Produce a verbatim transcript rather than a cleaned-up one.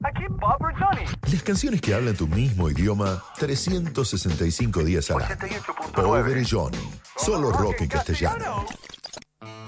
Aquí Bob Johnny. Las canciones que hablan tu mismo idioma trescientos sesenta y cinco días al año. ochenta y ocho punto nueve. Pobre Johnny. Solo rock en castellano.